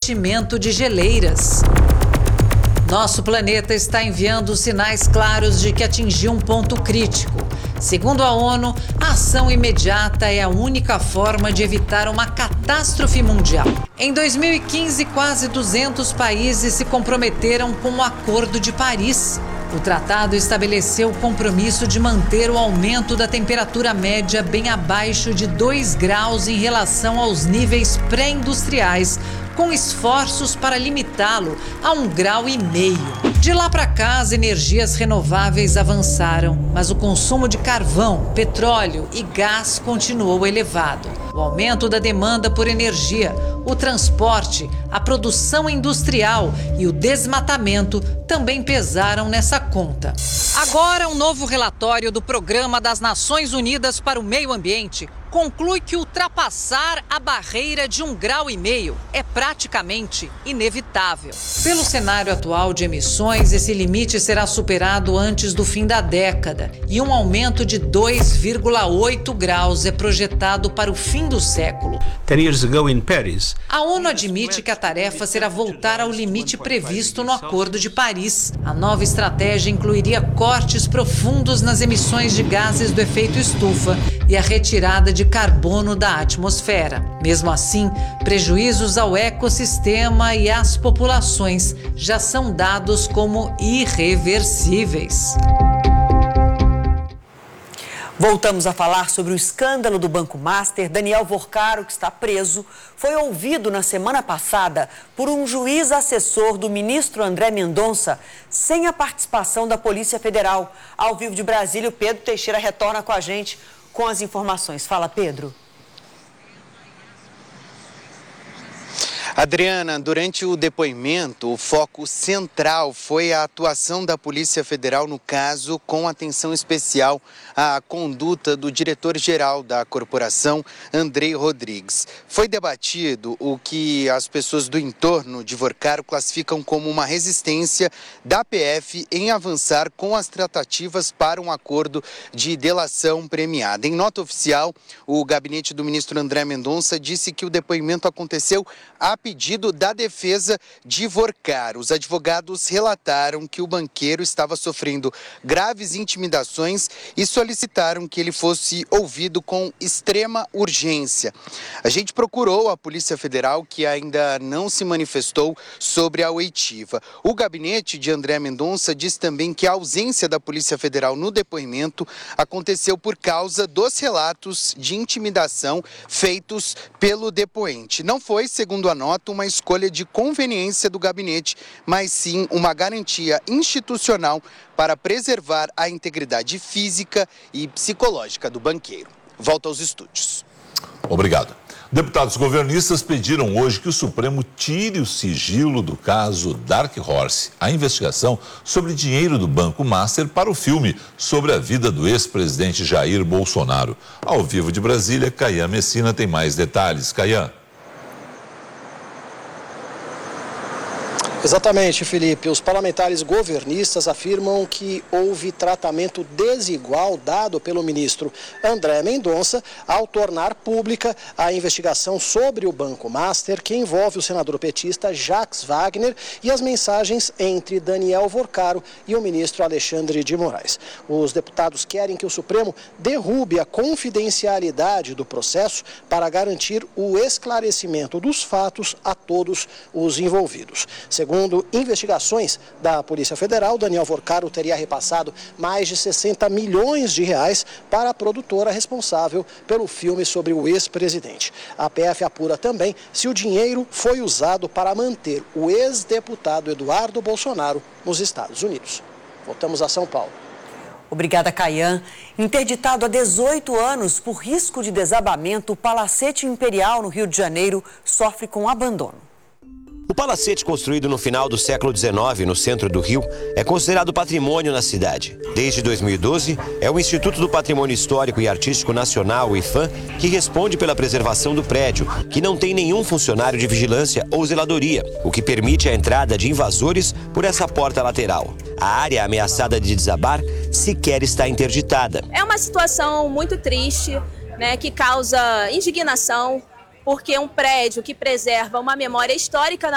investimento de geleiras. Nosso planeta está enviando sinais claros de que atingiu um ponto crítico. Segundo a ONU, a ação imediata é a única forma de evitar uma catástrofe mundial. Em 2015, quase 200 países se comprometeram com o Acordo de Paris. O tratado estabeleceu o compromisso de manter o aumento da temperatura média bem abaixo de 2 graus em relação aos níveis pré-industriais, com esforços para limitá-lo a 1,5 graus. De lá para cá, as energias renováveis avançaram, mas o consumo de carvão, petróleo e gás continuou elevado. O aumento da demanda por energia, o transporte, a produção industrial e o desmatamento também pesaram nessa conta. Agora, um novo relatório do Programa das Nações Unidas para o Meio Ambiente conclui que ultrapassar a barreira de 1,5 graus é praticamente inevitável. Pelo cenário atual de emissões, esse limite será superado antes do fim da década e um aumento de 2,8 graus é projetado para o fim do século. 10 years ago in Paris, a ONU admite que a tarefa será voltar ao limite previsto no Acordo de Paris. A nova estratégia incluiria cortes profundos nas emissões de gases do efeito estufa e a retirada de carbono da atmosfera. Mesmo assim, prejuízos ao ecossistema e às populações já são dados como irreversíveis. Voltamos a falar sobre o escândalo do Banco Master. Daniel Vorcaro, que está preso, foi ouvido na semana passada por um juiz assessor do ministro André Mendonça, sem a participação da Polícia Federal. Ao vivo de Brasília, o Pedro Teixeira retorna com a gente com as informações. Fala, Pedro. Adriana, durante o depoimento, o foco central foi a atuação da Polícia Federal no caso, com atenção especial à conduta do diretor-geral da corporação, Andrei Rodrigues. Foi debatido o que as pessoas do entorno de Vorcaro classificam como uma resistência da PF em avançar com as tratativas para um acordo de delação premiada. Em nota oficial, o gabinete do ministro André Mendonça disse que o depoimento aconteceu a pedido da defesa de Vorcaro. Os advogados relataram que o banqueiro estava sofrendo graves intimidações e solicitaram que ele fosse ouvido com extrema urgência. A gente procurou a Polícia Federal, que ainda não se manifestou sobre a oitiva. O gabinete de André Mendonça diz também que a ausência da Polícia Federal no depoimento aconteceu por causa dos relatos de intimidação feitos pelo depoente. Não foi, segundo a nota, uma escolha de conveniência do gabinete, mas sim uma garantia institucional para preservar a integridade física e psicológica do banqueiro. Volta aos estúdios. Obrigado. Deputados governistas pediram hoje que o Supremo tire o sigilo do caso Dark Horse, a investigação sobre dinheiro do Banco Master para o filme sobre a vida do ex-presidente Jair Bolsonaro. Ao vivo de Brasília, Caian Messina tem mais detalhes. Caian. Exatamente, Felipe. Os parlamentares governistas afirmam que houve tratamento desigual dado pelo ministro André Mendonça ao tornar pública a investigação sobre o Banco Master, que envolve o senador petista Jacques Wagner e as mensagens entre Daniel Vorcaro e o ministro Alexandre de Moraes. Os deputados querem que o Supremo derrube a confidencialidade do processo para garantir o esclarecimento dos fatos a todos os envolvidos. Segundo investigações da Polícia Federal, Daniel Vorcaro teria repassado mais de 60 milhões de reais para a produtora responsável pelo filme sobre o ex-presidente. A PF apura também se o dinheiro foi usado para manter o ex-deputado Eduardo Bolsonaro nos Estados Unidos. Voltamos a São Paulo. Obrigada, Caian. Interditado há 18 anos por risco de desabamento, o Palacete Imperial, no Rio de Janeiro, sofre com abandono. O palacete, construído no final do século XIX, no centro do Rio, é considerado patrimônio na cidade. Desde 2012, é o Instituto do Patrimônio Histórico e Artístico Nacional, o IPHAN, que responde pela preservação do prédio, que não tem nenhum funcionário de vigilância ou zeladoria, o que permite a entrada de invasores por essa porta lateral. A área ameaçada de desabar sequer está interditada. É uma situação muito triste, né, que causa indignação, porque um prédio que preserva uma memória histórica